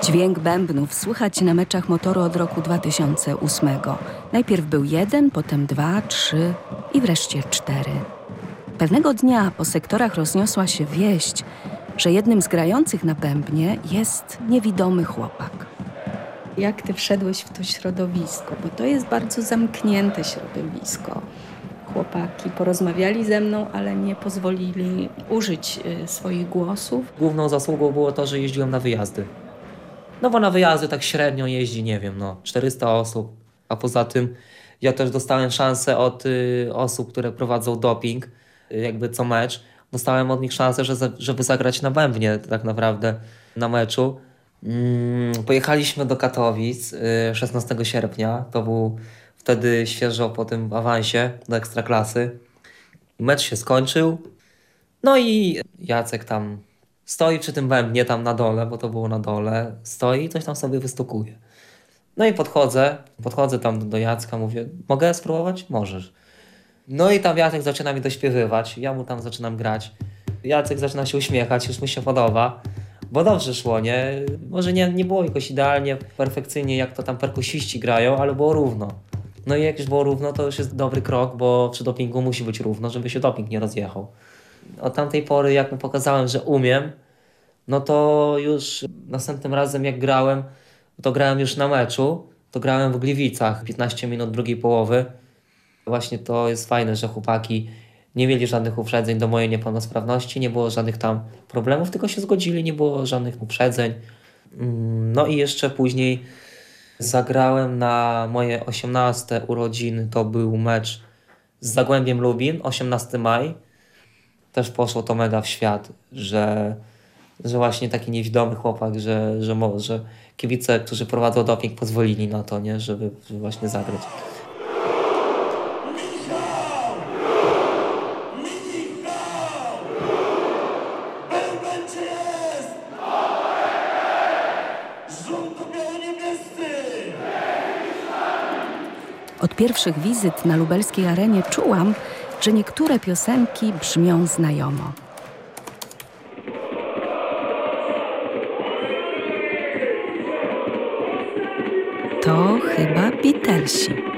Dźwięk bębnów słychać na meczach Motoru od roku 2008. Najpierw był 1, potem 2, 3 i wreszcie 4. Pewnego dnia po sektorach rozniosła się wieść, że jednym z grających na bębnie jest niewidomy chłopak. Jak ty wszedłeś w to środowisko? Bo to jest bardzo zamknięte środowisko. Chłopaki porozmawiali ze mną, ale nie pozwolili użyć swoich głosów. Główną zasługą było to, że jeździłem na wyjazdy. No bo na wyjazdy tak średnio jeździ, 400 osób. A poza tym ja też dostałem szansę od osób, które prowadzą doping, jakby co mecz. Dostałem od nich szansę, żeby zagrać na bębnie tak naprawdę na meczu. Pojechaliśmy do Katowic 16 sierpnia. To był wtedy świeżo po tym awansie do Ekstraklasy. Mecz się skończył. No i Jacek tam stoi przy tym bębnie tam na dole, bo to było na dole. Stoi i coś tam sobie wystukuje. No i podchodzę tam do Jacka, mówię, mogę spróbować? Możesz. No i tam Jacek zaczyna mi dośpiewywać, ja mu tam zaczynam grać. Jacek zaczyna się uśmiechać, już mu się podoba, bo dobrze szło, nie? Może nie było jakoś idealnie, perfekcyjnie, jak to tam perkusiści grają, ale było równo. No i jak już było równo, to już jest dobry krok, bo przy dopingu musi być równo, żeby się doping nie rozjechał. Od tamtej pory, jak mu pokazałem, że umiem, no to już następnym razem jak grałem, to grałem już na meczu, to grałem w Gliwicach, 15 minut drugiej połowy. Właśnie to jest fajne, że chłopaki nie mieli żadnych uprzedzeń do mojej niepełnosprawności, nie było żadnych tam problemów, tylko się zgodzili, nie było żadnych uprzedzeń. No i jeszcze później zagrałem na moje 18 urodziny, to był mecz z Zagłębiem Lubin, 18 maj. Też poszło to mega w świat, że właśnie taki niewidomy chłopak, że kibice, którzy prowadzą doping, pozwolili na to, nie? Żeby właśnie zagrać. Od pierwszych wizyt na lubelskiej arenie czułam, że niektóre piosenki brzmią znajomo. To chyba Beatlesi.